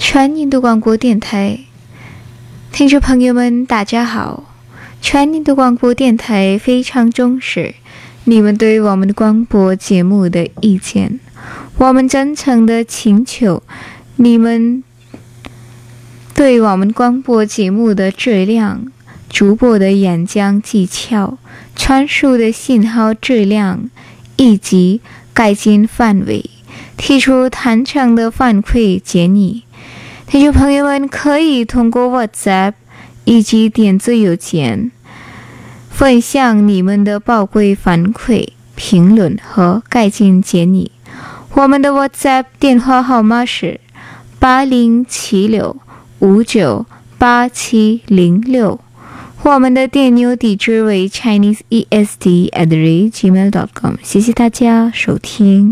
全印度广播电台，听众朋友们，大家好。全印度广播电台非常重视你们对我们的广播节目的意见，我们真诚地请求你们对我们广播节目的质量、主播的演讲技巧、传输的信号质量以及改进范围提出坦诚的反馈建议。听众朋友们可以通过 WhatsApp 以及电子邮件分享你们的宝贵反馈、评论和改进建议。我们的 WhatsApp 电话号码是8076598706，我们的电邮地址为 chineseest@gmail.com。 谢谢大家收听。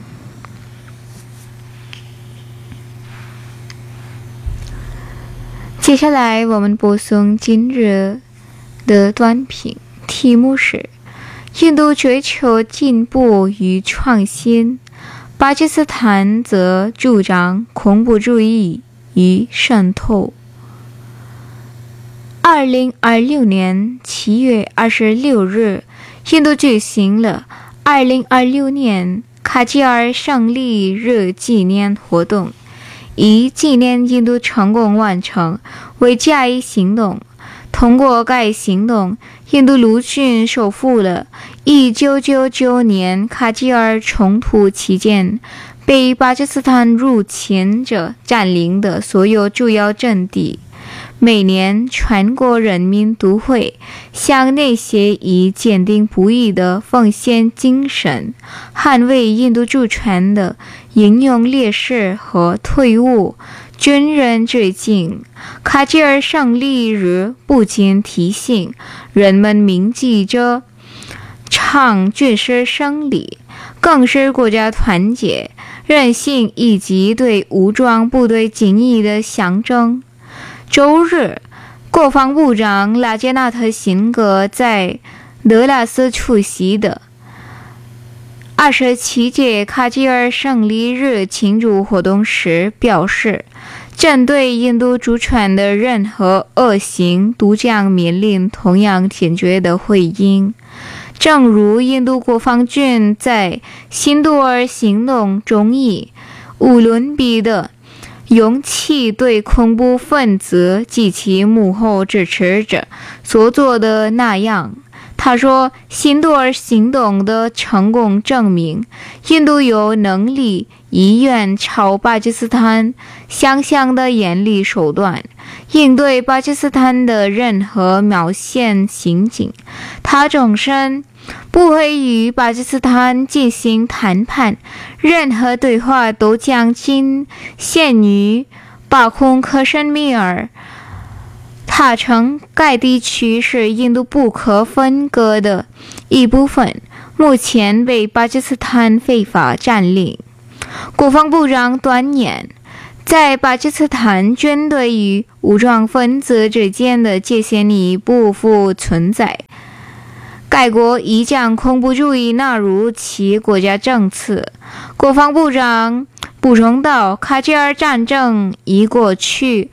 接下来我们播送今日的短评，题目是印度追求进步与创新，巴基斯坦则主张恐怖主义与渗透。2026年7月26日，印度举行了2026年卡吉尔胜利日纪念活动，以纪念印度成功完成为加以行动。通过该行动，印度陆军收复了1999年卡吉尔冲突期间被巴基斯坦入侵者占领的所有主要阵地。每年全国人民都会向那些以坚定不移的奉献精神捍卫印度主权的英勇烈士和退伍军人致敬。卡吉尔胜利日不仅提醒人们铭记着场军事胜利，更是国家团结、韧性以及对武装部队敬意的象征。周日，国防部长拉杰纳特·辛格在德拉斯出席的27届卡吉尔胜利日庆祝活动时表示，针对印度主权的任何恶行都将面临同样坚决的回应。正如印度国防军在辛杜尔行动中以无伦比的勇气对恐怖分子及其幕后支持者所做的那样，他说，辛杜尔行动的成功证明，印度有能力以远超巴基斯坦想象的严厉手段应对巴基斯坦的任何冒险行径。他重申不会与巴基斯坦进行谈判，任何对话都将仅限于把控克什米尔。他称该地区是印度不可分割的一部分，目前被巴基斯坦非法占领。国防部长断言，在巴基斯坦军队与武装分子之间的界限已不复存在。该国已将恐怖主义纳入其国家政策。国防部长补充道，卡吉尔战争已过去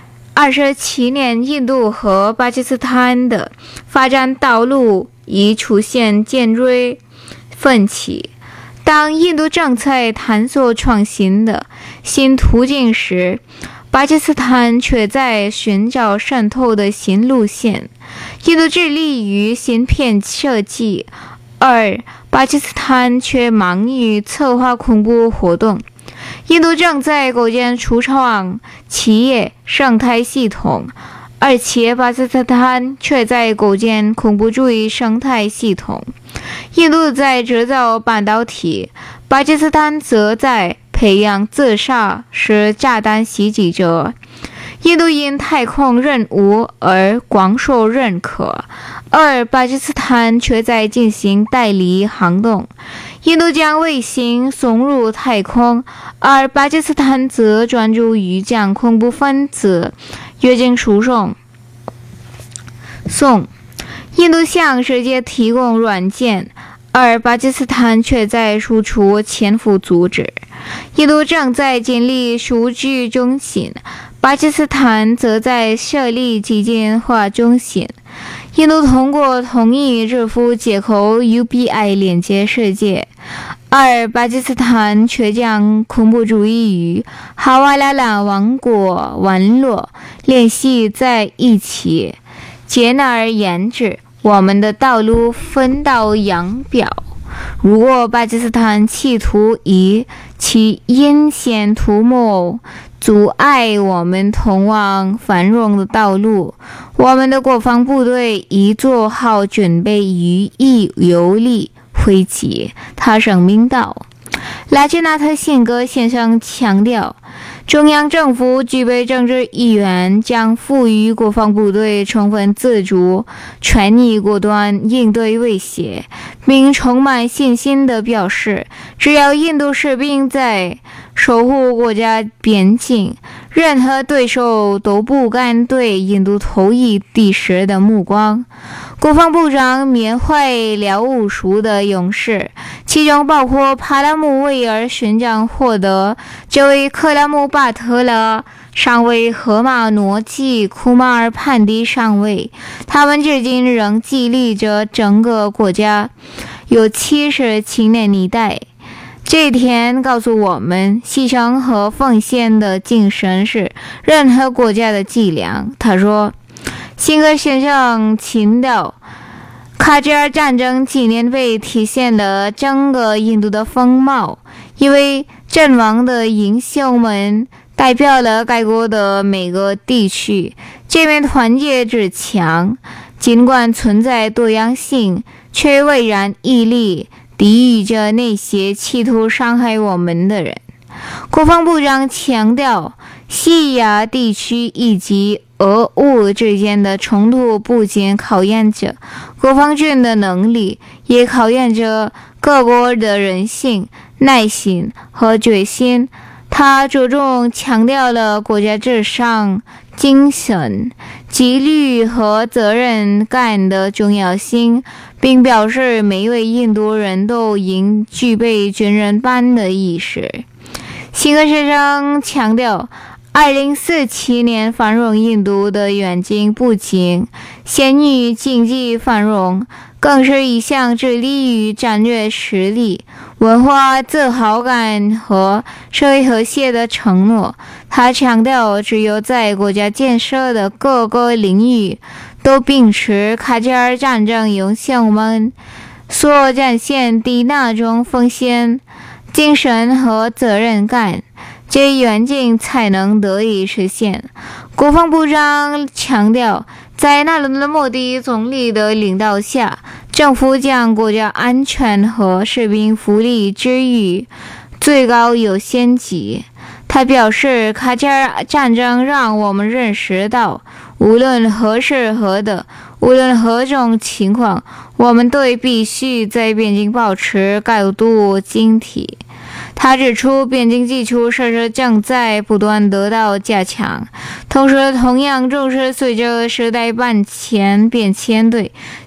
27年，印度和巴基斯坦的发展道路已出现尖锐分歧。当印度正在探索创新的新途径时，巴基斯坦却在寻找渗透的新路线。印度致力于芯片设计，而巴基斯坦却忙于策划恐怖活动。印度正在构建初创企业生态系统，而且巴基斯坦却在构建恐怖主义生态系统。印度在制造半导体，巴基斯坦则在培养自杀式炸弹袭击者。印度因太空任务而广受认可，而巴基斯坦却在进行代理行动。印度将卫星送入太空，而巴基斯坦则专注于将恐怖分子越境输送。印度向世界提供软件， 而巴基斯坦却在输出潜伏组织。印度正在建立数据中心，巴基斯坦则在设立基建化中心。印度通过同意支付接口 UPI 连接世界，而巴基斯坦却将恐怖主义与哈瓦拉拉王国网络联系在一起。简而言之，我们的道路分道扬镳。如果巴基斯坦企图以其阴险图谋阻碍我们通往繁荣的道路，我们的国防部队已做好准备予以有力回击。他声明道。拉吉纳特辛格先生强调，中央政府具备政治意愿，将赋予国防部队充分自主，全力果断应对威胁，并充满信心地表示，只要印度士兵在守护国家边境，任何对手都不敢对印度投以敌视的目光。国防部长缅怀了无数的勇士，其中包括帕拉姆维尔勋章获得这位克拉姆巴特拉上尉和马诺基库马尔潘迪上尉，他们至今仍激励着整个国家，有77年一代。这一天告诉我们，牺牲和奉献的精神是任何国家的脊梁。他说，辛格先生强调，卡吉尔战争纪念碑体现了整个印度的风貌，因为阵亡的英雄们代表了该国的每个地区。这面团结之墙，尽管存在多样性，却巍然屹立，抵御着那些企图伤害我们的人。国防部长强调，西亚地区以及俄乌之间的冲突不仅考验着国防军的能力，也考验着各国的人性、耐心和决心。他着重强调了国家至上精神、纪律和责任感的重要性，并表示每一位印度人都应具备军人般的意识。辛格先生强调，2047年繁荣印度的远景不仅限于经济繁荣，更是一项致力于战略实力、文化自豪感和社会和谐的承诺。他强调，只有在国家建设的各个领域都秉持卡吉尔战争英雄们所展现的那种奉献精神和责任感，这远景才能得以实现。国防部长强调，在纳伦德莫迪总理的领导下，政府将国家安全和士兵福利置于最高优先级。他表示，卡吉尔战争让我们认识到，无论何时何地，无论何种情况，我们都必须在边境保持高度警惕。他指出，边境基础设施正在不断得到加强，同时同样重视随着时代变迁对